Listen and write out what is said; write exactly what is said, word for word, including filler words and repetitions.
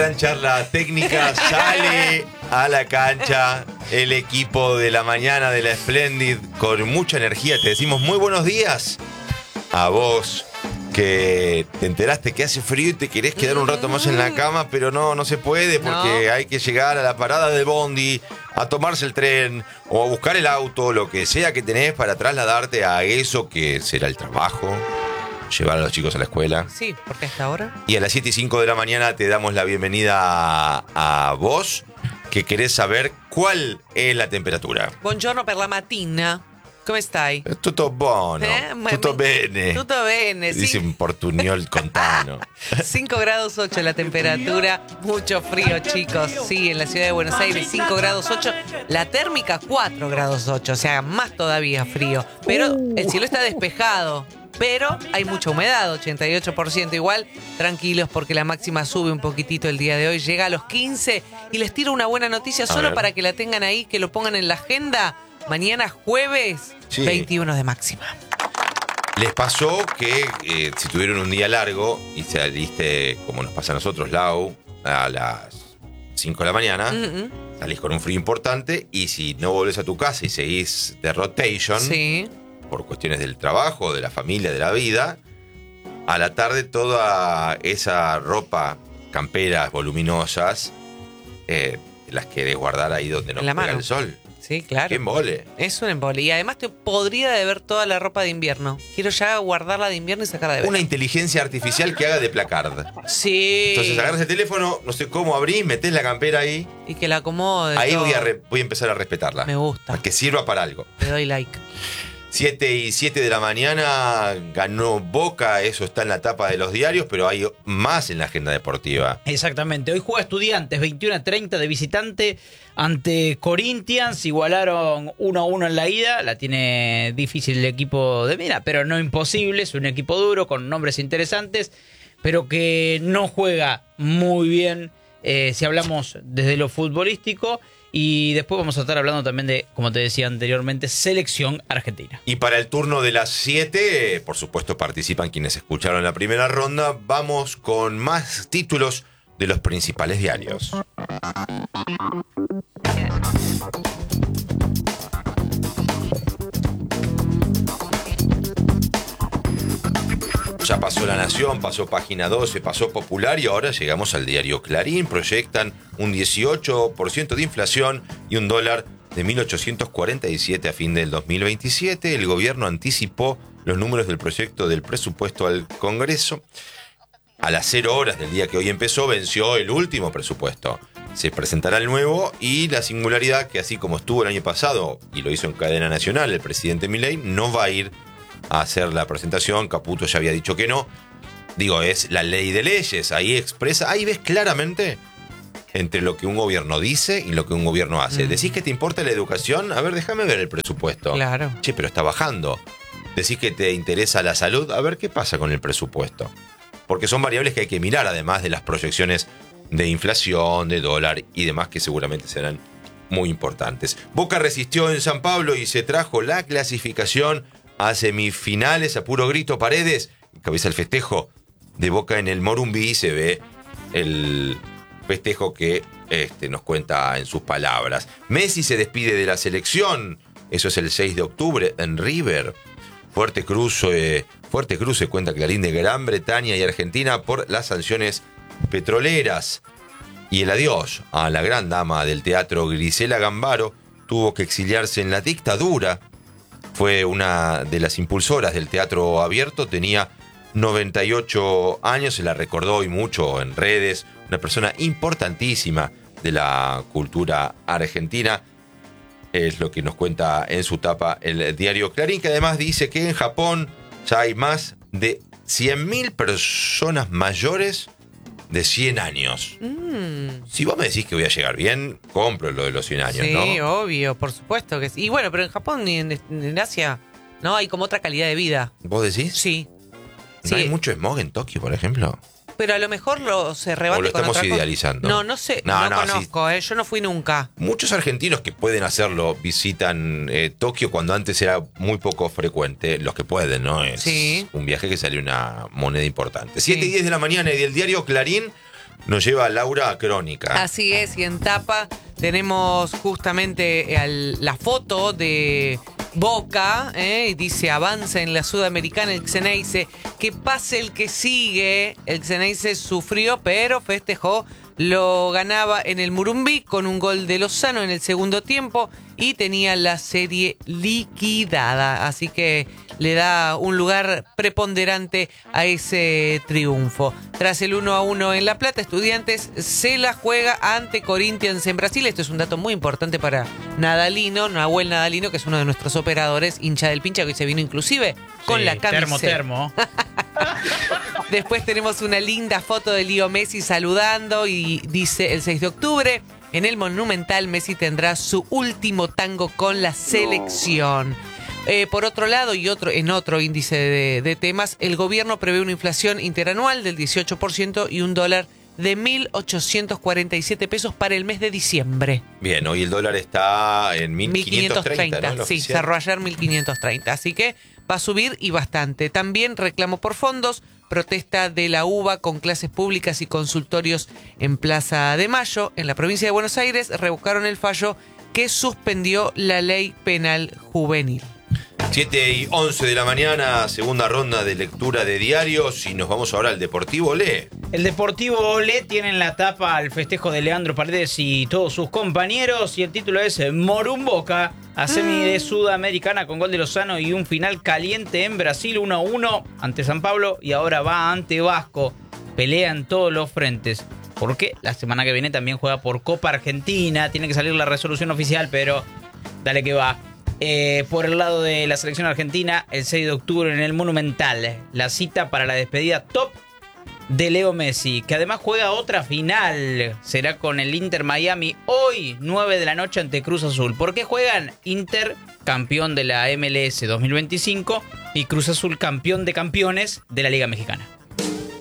gran charla técnica. Sale a la cancha el equipo de la mañana de la Splendid con mucha energía. Te decimos muy buenos días a vos que te enteraste que hace frío y te querés quedar un rato más en la cama, pero no, no se puede porque no. Hay que llegar a la parada del bondi, a tomarse el tren o a buscar el auto, lo que sea que tenés para trasladarte a eso que será el trabajo, llevar a los chicos a la escuela. Sí, porque hasta ahora. Y a las siete y cinco de la mañana te damos la bienvenida a, a vos, que querés saber cuál es la temperatura. Buongiorno per la mattina. Come stai? Tutto buono, eh? tutto bene. Tutto bene, dice sí. un portuñol contano. cinco grados ocho la temperatura, mucho frío, chicos. Sí, en la ciudad de Buenos Aires, cinco grados ocho. La térmica, cuatro grados ocho, o sea, más todavía frío. Pero el cielo está despejado. Pero hay mucha humedad, ochenta y ocho por ciento igual. Tranquilos porque la máxima sube un poquitito el día de hoy, llega a los quince. Y les tiro una buena noticia solo para que la tengan ahí, que lo pongan en la agenda. Mañana jueves, sí. veintiuno de máxima. Les pasó que eh, si tuvieron un día largo y saliste, como nos pasa a nosotros, Lau, a las cinco de la mañana, mm-hmm. salís con un frío importante y si no volvés a tu casa y seguís de rotation, sí. por cuestiones del trabajo, de la familia, de la vida, a la tarde toda esa ropa, camperas voluminosas, eh, las querés guardar ahí donde no pega el sol. Sí, claro. ¡Qué embole! Es un embole. Y además te podría deber toda la ropa de invierno. Quiero ya guardarla de invierno y sacarla de verano. Una inteligencia artificial que haga de placard. Sí. Entonces agarras el teléfono, no sé cómo abrís, metés la campera ahí. Y que la acomode. Ahí todo. voy a, re, voy a empezar a respetarla. Me gusta. Para que sirva para algo. Le doy like. siete y siete de la mañana ganó Boca, eso está en la tapa de los diarios, pero hay más en la agenda deportiva. Exactamente, hoy juega Estudiantes, veintiuno a treinta de visitante ante Corinthians, igualaron uno a uno en la ida, la tiene difícil el equipo de Mina, pero no imposible, es un equipo duro, con nombres interesantes, pero que no juega muy bien eh, si hablamos desde lo futbolístico. Y después vamos a estar hablando también de, como te decía anteriormente, selección argentina. Y para el turno de las siete, por supuesto participan quienes escucharon la primera ronda. Vamos con más títulos de los principales diarios. Ya pasó La Nación, pasó Página doce, pasó Popular y ahora llegamos al diario Clarín. Proyectan un dieciocho por ciento de inflación y un dólar de mil ochocientos cuarenta y siete a fin del dos mil veintisiete. El gobierno anticipó los números del proyecto del presupuesto al Congreso. A las cero horas del día que hoy empezó, venció el último presupuesto. Se presentará el nuevo y la singularidad que así como estuvo el año pasado y lo hizo en cadena nacional el presidente Milei, no va a ir a hacer la presentación. Caputo ya había dicho que no. Digo, es la ley de leyes. Ahí expresa, ahí ves claramente entre lo que un gobierno dice y lo que un gobierno hace. Mm. ¿Decís que te importa la educación? A ver, déjame ver el presupuesto. Claro. Che, pero está bajando. ¿Decís que te interesa la salud? A ver qué pasa con el presupuesto. Porque son variables que hay que mirar, además de las proyecciones de inflación, de dólar y demás que seguramente serán muy importantes. Boca resistió en San Pablo y se trajo la clasificación a semifinales a puro grito. Paredes cabeza el festejo de Boca en el Morumbí. Se ve el festejo que este, nos cuenta en sus palabras. Messi se despide de la selección. Eso es el seis de octubre en River. Fuerte cruce, fuerte cruce cuenta Clarín de Gran Bretaña y Argentina por las sanciones petroleras. Y el adiós a la gran dama del teatro Grisela Gambaro. Tuvo que exiliarse en la dictadura. Fue una de las impulsoras del teatro abierto, tenía noventa y ocho años, se la recordó hoy mucho en redes, una persona importantísima de la cultura argentina, es lo que nos cuenta en su tapa el diario Clarín, que además dice que en Japón ya hay más de cien mil personas mayores de cien años. Mm. Si vos me decís que voy a llegar bien, compro lo de los cien años, sí, ¿no? Sí, obvio, por supuesto que sí. Y bueno, pero en Japón y en, en Asia, ¿no? Hay como otra calidad de vida. ¿Vos decís? Sí. ¿No sí. hay mucho smog en Tokio, por ejemplo? Pero a lo mejor lo se rebate ¿O lo con estamos otra idealizando? Cosa. No, no sé, no, no, no conozco, sí. eh, yo no fui nunca. Muchos argentinos que pueden hacerlo visitan eh, Tokio cuando antes era muy poco frecuente. Los que pueden, ¿no? Es sí. un viaje que sale una moneda importante. siete sí. y diez de la mañana y del diario Clarín nos lleva Laura a Crónica. Así es, y en tapa tenemos justamente el- la foto de Boca, ¿eh? Y dice, avanza en la Sudamericana el Xeneize, que pase el que sigue. El Xeneize sufrió, pero festejó. Lo ganaba en el Murumbí con un gol de Lozano en el segundo tiempo y tenía la serie liquidada. Así que le da un lugar preponderante a ese triunfo. Tras el uno a uno en La Plata, Estudiantes se la juega ante Corinthians en Brasil. Esto es un dato muy importante para Nadalino, Nahuel Nadalino, que es uno de nuestros operadores, hincha del Pincha, que hoy se vino inclusive con Sí, la camiseta. Termo, termo. Después tenemos una linda foto de Leo Messi saludando y dice el seis de octubre, en el Monumental Messi tendrá su último tango con la selección. Eh, por otro lado, y otro en otro índice de, de temas, el gobierno prevé una inflación interanual del dieciocho por ciento y un dólar de mil ochocientos cuarenta y siete pesos para el mes de diciembre. Bien, hoy el dólar está en mil quinientos treinta, ¿no? El sí, oficial. cerró ayer mil quinientos treinta, así que va a subir y bastante. También reclamo por fondos, protesta de la U B A con clases públicas y consultorios en Plaza de Mayo. En la provincia de Buenos Aires revocaron el fallo que suspendió la ley penal juvenil. siete y once de la mañana, segunda ronda de lectura de diarios y nos vamos ahora al Deportivo Le. El Deportivo Olé tiene en la tapa al festejo de Leandro Paredes y todos sus compañeros y el título es Morumboca a semi de Sudamericana con gol de Lozano y un final caliente en Brasil uno a uno ante San Pablo y ahora va ante Vasco. Pelea en todos los frentes. Porque la semana que viene también juega por Copa Argentina. Tiene que salir la resolución oficial, pero dale que va. Eh, por el lado de la selección argentina, el seis de octubre en el Monumental, la cita para la despedida top de Leo Messi, que además juega otra final, será con el Inter Miami, hoy nueve de la noche ante Cruz Azul. ¿Por qué juegan? Inter, campeón de la M L S dos mil veinticinco, y Cruz Azul, campeón de campeones de la Liga Mexicana.